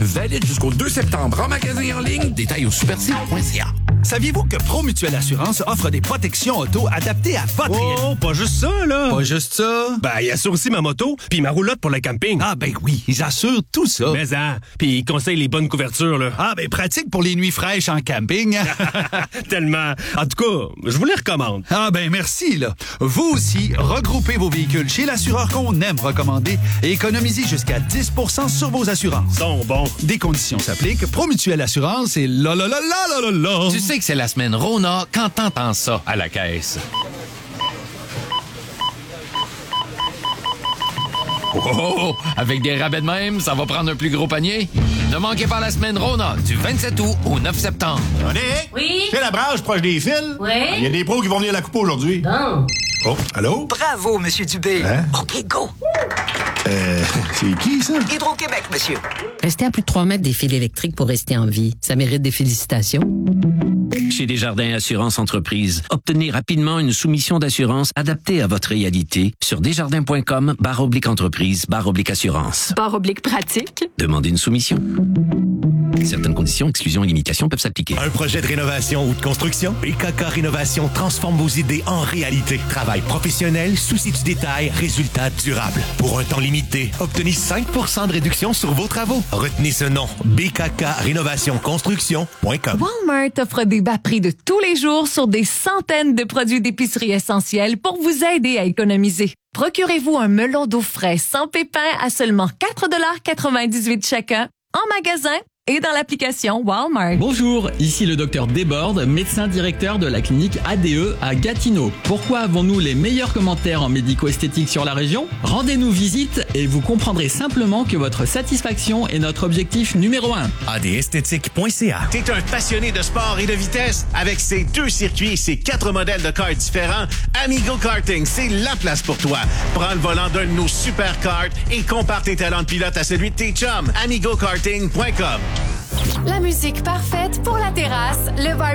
Valide jusqu'au 2 septembre en magasin et en ligne. Détails au supercible.ca. Saviez-vous que Promutuelle Assurance offre des protections auto adaptées à votre réalité? Oh, pas juste ça, là. Pas juste ça? Ben, il assure aussi ma moto, puis ma roulotte pour le camping. Ah, ben oui, ils assurent tout ça. Mais puis ils conseillent les bonnes couvertures, là. Ah, ben pratique pour les nuits fraîches en camping. Tellement. En tout cas, je vous les recommande. Ah, ben merci, là. Vous aussi, regroupez vos véhicules chez l'assureur qu'on aime recommander et économisez jusqu'à 10% sur vos assurances. Bon. Des conditions s'appliquent. Promutuelle Assurance et la. Tu sais que c'est la semaine Rona quand t'entends ça à la caisse. Oh, avec des rabais de même, ça va prendre un plus gros panier. Ne manquez pas la semaine Rona du 27 août au 9 septembre. Monique? Oui? C'est la branche proche des fils? Oui? Il y a des pros qui vont venir la couper aujourd'hui. Bon. Oh, allô? Bravo, Monsieur Dubé. Hein? OK, go. C'est qui, ça? Hydro-Québec, monsieur. Rester à plus de 3 mètres des fils électriques pour rester en vie, ça mérite des félicitations. Chez Desjardins Assurance Entreprise, obtenez rapidement une soumission d'assurance adaptée à votre réalité sur desjardins.com/entreprise/assurance. /pratique. Demandez une soumission. Certaines conditions, exclusions et limitations peuvent s'appliquer. Un projet de rénovation ou de construction? BKK Rénovation transforme vos idées en réalité. Travail professionnel, souci du détail, résultat durable. Pour un temps limité, obtenez 5% de réduction sur vos travaux. Retenez ce nom, bkkrénovationconstruction.com. Walmart offre des bas prix de tous les jours sur des centaines de produits d'épicerie essentiels pour vous aider à économiser. Procurez-vous un melon d'eau frais sans pépins à seulement 4,98 chacun en magasin et dans l'application Walmart. Bonjour, ici le docteur Desbordes, médecin directeur de la clinique ADE à Gatineau. Pourquoi avons-nous les meilleurs commentaires en médico-esthétique sur la région? Rendez-nous visite et vous comprendrez simplement que votre satisfaction est notre objectif numéro 1. adesthétique.ca. T'es un passionné de sport et de vitesse? Avec ses 2 circuits et ses 4 modèles de karts différents, Amigo Karting, c'est la place pour toi. Prends le volant d'un de nos super karts et compare tes talents de pilote à celui de tes chums. AmigoKarting.com. La musique parfaite pour la terrasse, le bar